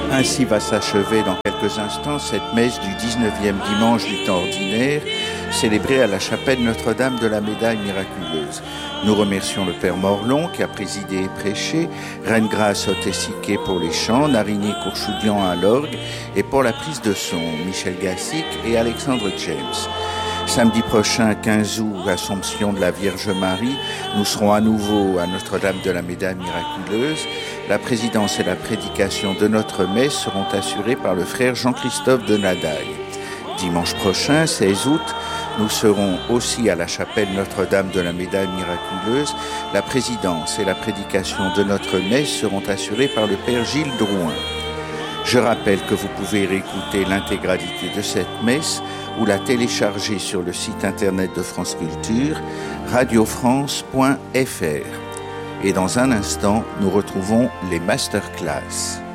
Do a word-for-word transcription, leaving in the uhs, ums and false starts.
Ainsi va s'achever dans quelques instants cette messe du dix-neuvième dimanche du temps ordinaire, célébrée à la chapelle Notre-Dame de la Médaille miraculeuse. Nous remercions le Père Morlon qui a présidé et prêché, Reine Grâce Otessiquet pour les chants, Narigny Courchoudian à l'orgue et pour la prise de son, Michel Gassic et Alexandre James. Samedi prochain, quinze août, Assomption de la Vierge Marie, nous serons à nouveau à Notre-Dame de la Médaille miraculeuse. La présidence et la prédication de notre messe seront assurées par le frère Jean-Christophe de Nadaille. Dimanche prochain, seize août, nous serons aussi à la chapelle Notre-Dame de la Médaille miraculeuse. La présidence et la prédication de notre messe seront assurées par le Père Gilles Drouin. Je rappelle que vous pouvez réécouter l'intégralité de cette messe ou la télécharger sur le site internet de France Culture, radio france point f r. Et dans un instant, nous retrouvons les masterclass.